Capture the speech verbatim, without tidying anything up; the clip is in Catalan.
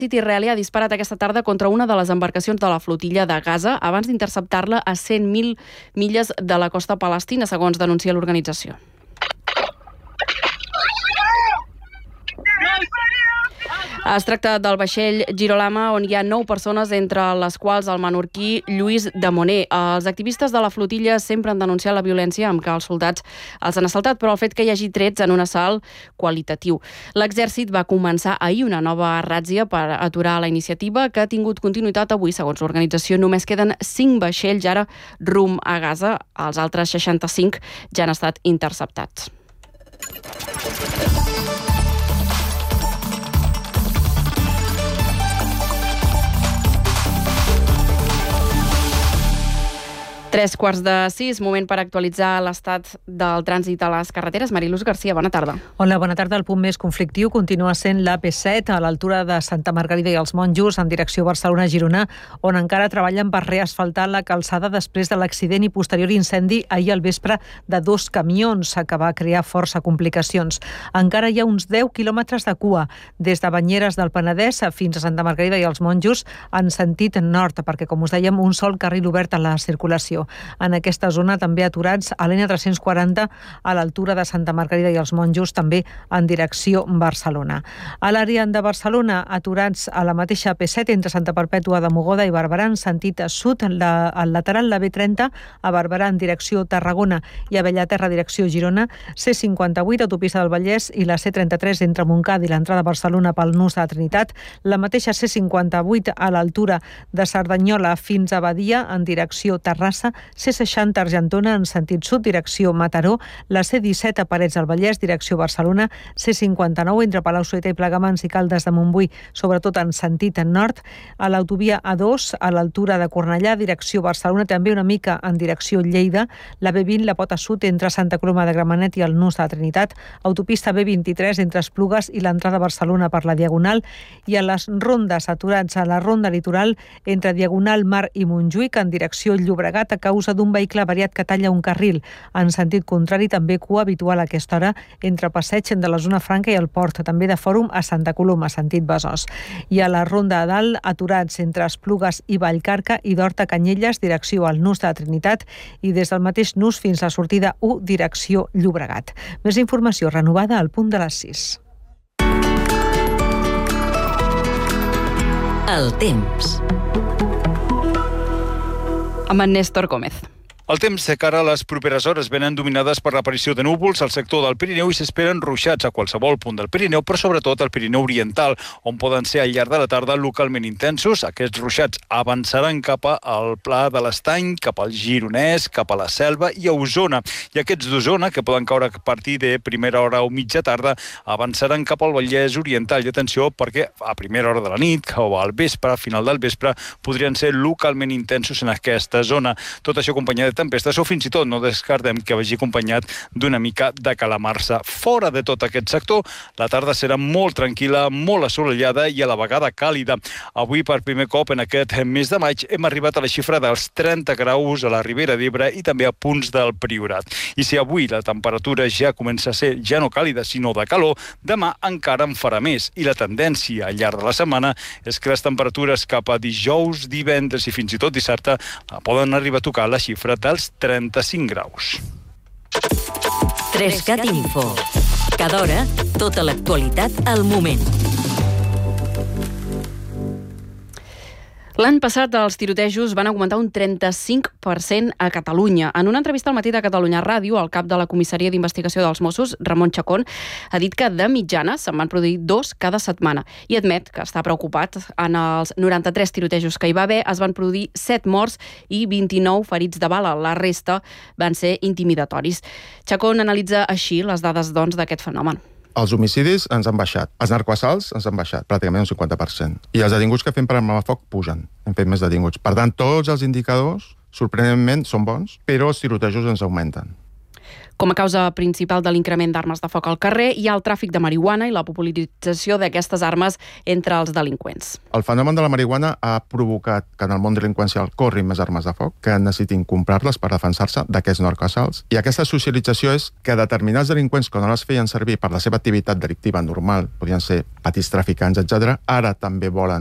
L'exèrcit israelià ha disparat aquesta tarda contra una de les embarcacions de la flotilla de Gaza abans d'interceptar-la a cent mil milles de la costa palestina, segons denuncia l'organització. Es tracta del vaixell Girolama, on hi ha nou persones, entre les quals el menorquí Lluís de Moner. Els activistes de la flotilla sempre han denunciat la violència amb què els soldats els han assaltat, però el fet que hi hagi trets en un assalt qualitatiu. L'exèrcit va començar ahir una nova ràtzia per aturar la iniciativa, que ha tingut continuïtat avui. Segons l'organització, només queden cinc vaixells ara rumb a Gaza. Els altres seixanta-cinc ja han estat interceptats. Tres quarts de sis, moment per actualitzar l'estat del trànsit a les carreteres. Mariluz Garcia, bona tarda. Hola, bona tarda. El punt més conflictiu continua sent l'A P set, a l'altura de Santa Margarida i els Monjos, en direcció Barcelona-Girona, on encara treballen per reasfaltar la calçada després de l'accident i posterior incendi ahir al vespre de dos camions, que va crear força complicacions. Encara hi ha uns deu quilòmetres de cua, des de Banyeres del Penedès fins a Santa Margarida i els Monjos, en sentit nord, perquè, com us dèiem, un sol carril obert a la circulació. En aquesta zona també aturats a l'N tres-cents quaranta a l'altura de Santa Margarida i els Monjos, també en direcció Barcelona. A l'àrea de Barcelona, aturats a la mateixa A P set entre Santa Perpètua de Mogoda i Barberà en sentit sud, la, al lateral la B trenta a Barberà en direcció Tarragona i a Bellaterra direcció Girona, C cinquanta-vuit autopista del Vallès i la C trenta-tres entre Montcada i l'entrada a Barcelona pel nus de Trinitat, la mateixa C cinquanta-vuit a l'altura de Cerdanyola fins a Badia en direcció Terrassa, C seixanta Argentona en sentit sud, direcció Mataró, la C disset a Parets del Vallès, direcció Barcelona, C cinquanta-nou entre Palau-solità i Plegamans i Caldes de Montbui, sobretot en sentit nord, a l'autovia A dos, a l'altura de Cornellà, direcció Barcelona, també una mica en direcció Lleida, la B vint, la pota sud entre Santa Coloma de Gramenet i el nus de Trinitat, autopista B vint-i-tres entre Esplugues i l'entrada a Barcelona per la Diagonal, i a les rondes aturats a la ronda litoral entre Diagonal, Mar i Montjuïc en direcció Llobregat a causa d'un vehicle variat que talla un carril. En sentit contrari, també cua habitual a aquesta hora entre Passeig de la Zona Franca i el Port, també de Fòrum a Santa Coloma, sentit Besòs. I a la ronda a dalt, aturats entre Esplugues i Vallcarca i d'Horta Canyelles, direcció al nus de la Trinitat, i des del mateix nus fins a la sortida u, direcció Llobregat. Més informació renovada al punt de les sis. El temps. Amb en Néstor Gómez. El temps de cara a les properes hores venen dominades per l'aparició de núvols al sector del Pirineu i s'esperen ruixats a qualsevol punt del Pirineu, però sobretot al Pirineu Oriental, on poden ser al llarg de la tarda localment intensos. Aquests ruixats avançaran cap al Pla de l'Estany, cap al Gironès, cap a la Selva i a Osona. I aquests d'Osona, que poden caure a partir de primera hora o mitja tarda, avançaran cap al Vallès Oriental. I atenció, perquè a primera hora de la nit o al vespre, a final del vespre, podrien ser localment intensos en aquesta zona. Tot això acompanyat de tempestes o fins i tot no descartem que vagi acompanyat d'una mica de calamarsa. Fora de tot aquest sector, la tarda serà molt tranquil·la, molt assolellada i a la vegada càlida. Avui, per primer cop en aquest mes de maig, hem arribat a la xifra dels trenta graus a la Ribera d'Ebre i també a punts del Priorat. I si avui la temperatura ja comença a ser ja no càlida, sinó de calor, demà encara en farà més. I la tendència al llarg de la setmana és que les temperatures cap a dijous, divendres i fins i tot dissabte poden arribar a tocar la xifra dels trenta-cinc graus. Trescat Info. Cada hora, tota l'actualitat al moment. L'any passat els tirotejos van augmentar un trenta-cinc per cent a Catalunya. En una entrevista al Matí de Catalunya Ràdio, el cap de la Comissaria d'Investigació dels Mossos, Ramon Chacón, ha dit que de mitjana se'n van produir dos cada setmana i admet que està preocupat. En els noranta-tres tirotejos que hi va haver es van produir set morts i vint-i-nou ferits de bala. La resta van ser intimidatoris. Chacón analitza així les dades, doncs, d'aquest fenomen. Els homicidis ens han baixat, els narcoassalts ens han baixat pràcticament un cinquanta per cent. I els detinguts que fem per arma de foc pugen. Hem fet més detinguts. Per tant, tots els indicadors, sorprenentment, són bons, però els tirotejos ens augmenten. Com a causa principal de l'increment d'armes de foc al carrer hi ha el tràfic de marihuana i la popularització d'aquestes armes entre els delinqüents. El fenomen de la marihuana ha provocat que en el món delinqüencial corrin més armes de foc, que necessitin comprar-les per defensar-se d'aquests narcoassalts. I aquesta socialització és que determinats delinqüents, quan no les feien servir per la seva activitat delictiva normal, podien ser petits traficants, etcètera, ara també volen